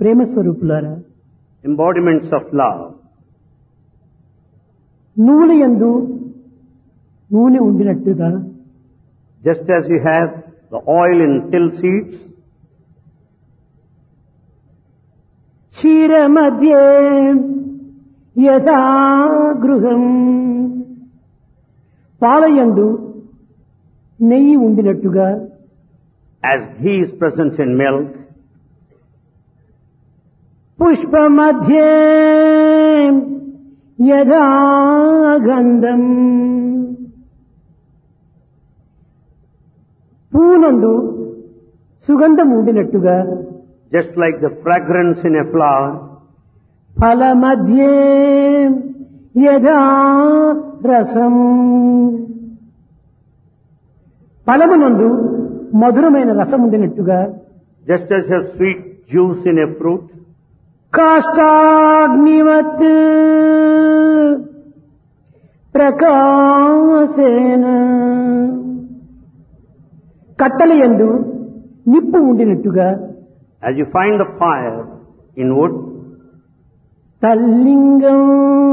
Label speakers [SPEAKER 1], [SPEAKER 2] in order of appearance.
[SPEAKER 1] ప్రేమ స్వరూపులారా,
[SPEAKER 2] embodiments of love.
[SPEAKER 1] నువ్వుల యందు నూనె ఉండినట్టుగా
[SPEAKER 2] Just as you have the oil in till seeds,
[SPEAKER 1] క్షీర మధ్యే యథా గృహం, పాలయందు నెయ్యి ఉండినట్టుగా
[SPEAKER 2] as ghee is present in milk,
[SPEAKER 1] Pushpa మధ్యే యథా గంధం, పూనందు సుగంధం ఉండినట్టుగా
[SPEAKER 2] just like the fragrance in a flower,
[SPEAKER 1] ఫల మధ్యే యథా రసం, ఫలమునందు మధురమైన రసం ఉండినట్టుగా
[SPEAKER 2] just as you have sweet juice in a fruit,
[SPEAKER 1] కాష్టాగ్నివత్ ప్రకాశేన, కట్టెలయందు నిప్పు ఉండినట్టుగా
[SPEAKER 2] as you find the fire in wood,
[SPEAKER 1] తల్లింగం